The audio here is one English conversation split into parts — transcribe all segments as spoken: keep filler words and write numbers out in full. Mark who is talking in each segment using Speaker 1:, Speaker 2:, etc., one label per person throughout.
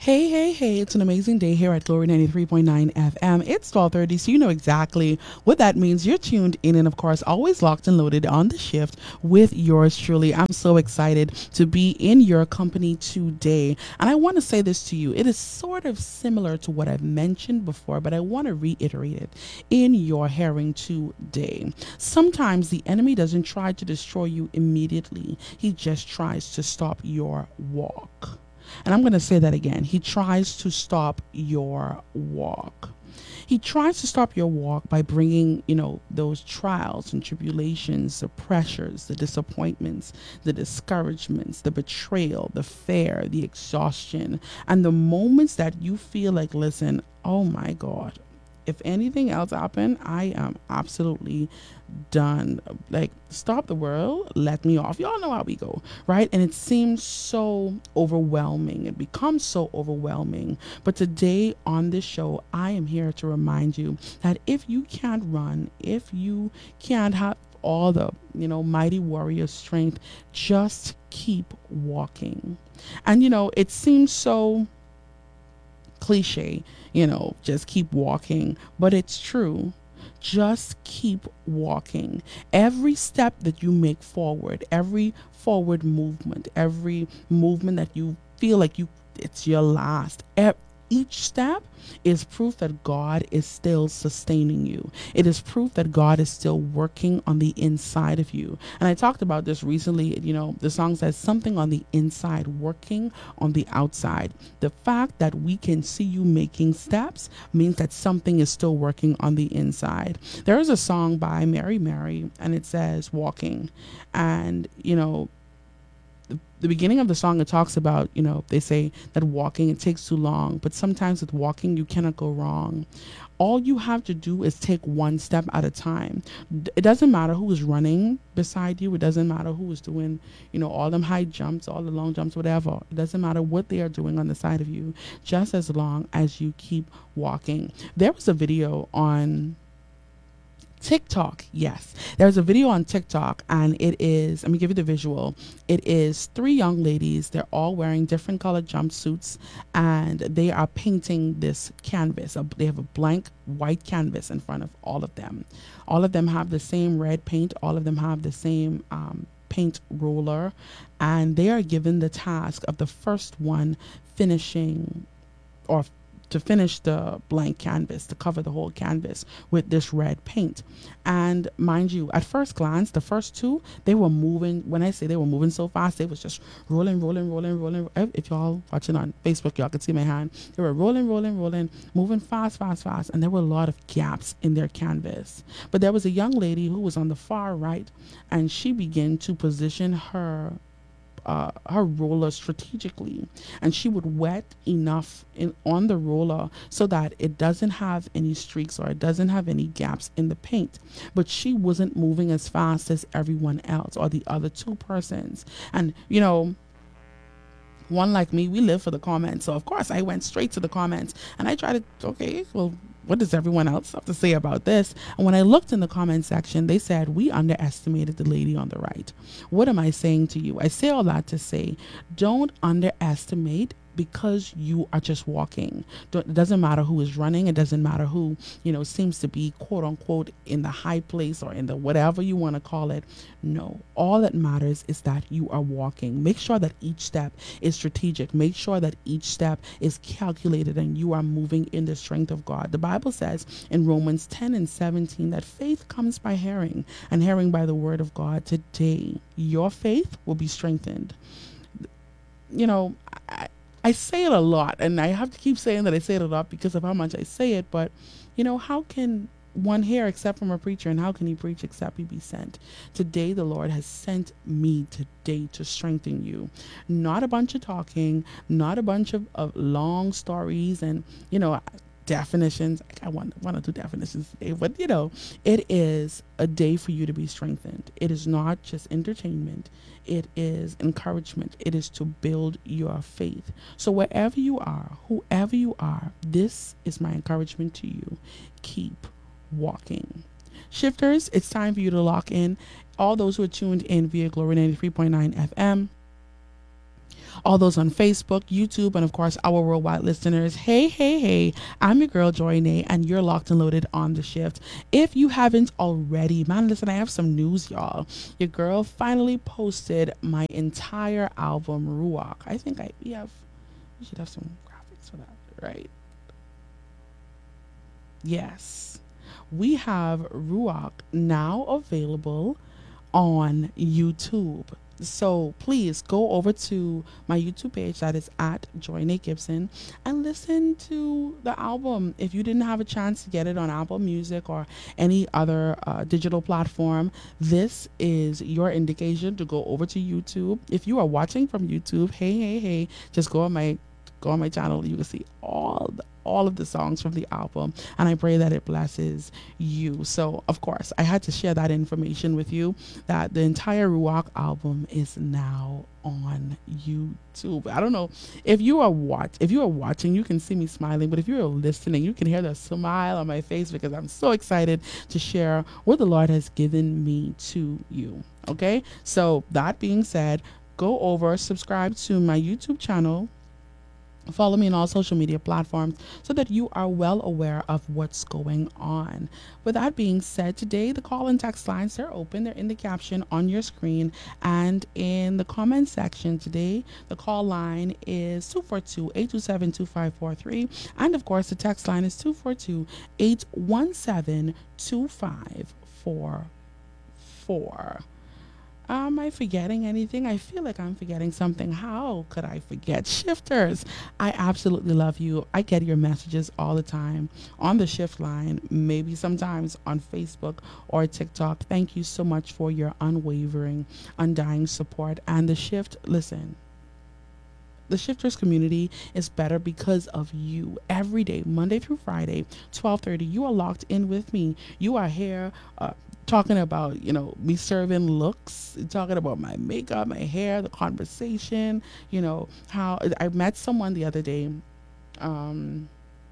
Speaker 1: Hey, hey, hey, it's an amazing day here at Glory ninety-three point nine F M. It's twelve thirty, so you know exactly what that means. You're tuned in and, of course, always locked and loaded on the shift with yours truly. I'm so excited to be in your company today. And I want to say this to you. It is sort of similar to what I've mentioned before, but I want to reiterate it in your hearing today. Sometimes the enemy doesn't try to destroy you immediately, he just tries to stop your walk. And I'm going to say that again. He tries to stop your walk. He tries to stop your walk by bringing, you know, those trials and tribulations, the pressures, the disappointments, the discouragements, the betrayal, the fear, the exhaustion, and the moments that you feel like, listen, oh my God, if anything else happened, I am absolutely done. Like, stop the world, let me off. Y'all know how we go, right? And it seems so overwhelming. It becomes so overwhelming. But today on this show, I am here to remind you that if you can't run, if you can't have all the, you know, mighty warrior strength, just keep walking. And, you know, it seems so cliche, you know, just keep walking, but it's true. Just keep walking. Every step that you make forward, every forward movement, every movement that you feel like you it's your last, e- each step is proof that God is still sustaining you. It is proof that God is still working on the inside of you. And I talked about this recently. You know, the song says something on the inside working on the outside. The fact that we can see you making steps means that something is still working on the inside. There is a song by Mary Mary, and it says walking. And, you know, the, the beginning of the song, it talks about, you know, they say that walking, it takes too long, but sometimes with walking you cannot go wrong. All you have to do is take one step at a time. It doesn't matter who is running beside you. It doesn't matter who is doing, you know, all them high jumps, all the long jumps, whatever. It doesn't matter what they are doing on the side of you, just as long as you keep walking. There was a video on TikTok. Yes, there's a video on TikTok, and it is, let me give you the visual. It is three young ladies. They're all wearing different colored jumpsuits, and they are painting this canvas. They have a blank white canvas in front of all of them. All of them have the same red paint. All of them have the same um, paint roller, and they are given the task of the first one finishing or to finish the blank canvas, to cover the whole canvas with this red paint. And mind you, at first glance, the first two, they were moving. When I say they were moving so fast, they was just rolling, rolling, rolling, rolling. If y'all watching on Facebook, y'all could see my hand. They were rolling, rolling, rolling, moving fast, fast, fast. And there were a lot of gaps in their canvas. But there was a young lady who was on the far right, and she began to position her uh, her roller strategically, and she would wet enough in on the roller so that it doesn't have any streaks or it doesn't have any gaps in the paint. But she wasn't moving as fast as everyone else or the other two persons. And you know, one like me, we live for the comments. So of course I went straight to the comments and I tried to, okay, well, what does everyone else have to say about this? And when I looked in the comment section, they said, we underestimated the lady on the right. What am I saying to you? I say all that to say, don't underestimate because you are just walking. Don't, it doesn't matter who is running. It doesn't matter who, you know, seems to be quote unquote in the high place or in the whatever you want to call it. No, all that matters is that you are walking. Make sure that each step is strategic. Make sure that each step is calculated and you are moving in the strength of God. The Bible says in Romans ten and seventeen that faith comes by hearing and hearing by the word of God. Today, your faith will be strengthened. You know, I, I say it a lot, and I have to keep saying that I say it a lot because of how much I say it. But, you know, how can one hear except from a preacher, and how can he preach except he be sent? Today, the Lord has sent me today to strengthen you. Not a bunch of talking, not a bunch of, of long stories and, you know, definitions. I want one or two definitions today, but you know, it is a day for you to be strengthened. It is not just entertainment. It is encouragement. It is to build your faith. So wherever you are, whoever you are, this is my encouragement to you. Keep walking. Shifters, it's time for you to lock in. All those who are tuned in via Glory ninety-three point nine F M, all those on Facebook, YouTube, and of course our worldwide listeners. Hey, hey, hey, I'm your girl Joy Nay, and you're locked and loaded on the shift. If you haven't already, man, listen, I have some news, y'all. Your girl finally posted my entire album, Ruach. I think I we have we should have some graphics for that, right? Yes. We have Ruach now available on YouTube. So please go over to my YouTube page that is at Joy Nate Gibson and listen to the album. If you didn't have a chance to get it on Apple Music or any other uh, digital platform, this is your indication to go over to YouTube. If you are watching from YouTube, hey, hey, hey, just go on my go on my channel. You can see all the all of the songs from the album, and I pray that it blesses you. So of course I had to share that information with you, that the entire Ruach album is now on YouTube. I don't know if you are watch if you are watching, you can see me smiling, but if you are listening, you can hear the smile on my face because I'm so excited to share what the Lord has given me to you. Okay, so that being said, go over, subscribe to my YouTube channel. Follow me on all social media platforms so that you are well aware of what's going on. With that being said, today the call and text lines are open. They're in the caption on your screen and in the comment section. Today the call line is two four two, eight two seven, two five four three, and of course the text line is two four two, eight one seven, two five four four. Am I forgetting anything? I feel like I'm forgetting something. How could I forget? Shifters, I absolutely love you. I get your messages all the time on the shift line, maybe sometimes on Facebook or TikTok. Thank you so much for your unwavering, undying support. And the shift, listen, the shifters community is better because of you. Every day, Monday through Friday, twelve thirty, you are locked in with me. You are here uh, talking about, you know, me serving looks, talking about my makeup, my hair, the conversation, you know, how I met someone the other day. Um,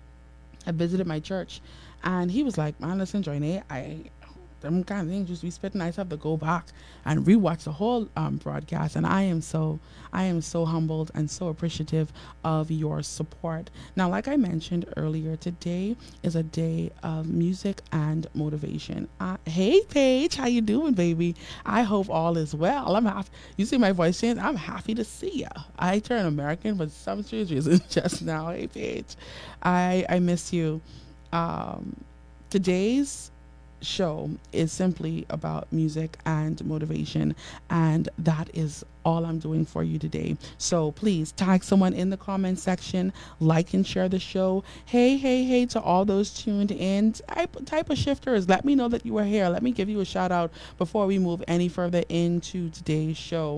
Speaker 1: I visited my church and he was like, man, listen, Johnny, I them kind of things just be spitting. I just have to go back and rewatch the whole um, broadcast, and I am so I am so humbled and so appreciative of your support. Now, like I mentioned earlier, today is a day of music and motivation. Uh, hey, Paige, how you doing, baby? I hope all is well. I'm happy. You see my voice change? I'm happy to see ya. I turned American for some strange reason just now. Hey, Paige, I I miss you. Um, today's show is simply about music and motivation, and that is all I'm doing for you today. So please tag someone in the comment section, like and share the show. Hey, hey, hey to all those tuned in. Type, type of shifters, let me know that you are here. Let me give you a shout out before we move any further into today's show.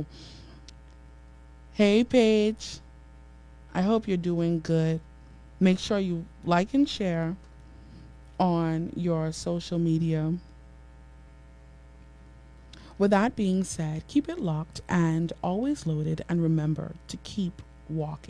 Speaker 1: Hey, Paige, I hope you're doing good. Make sure you like and share on your social media. With that being said, keep it locked and always loaded, and remember to keep walking.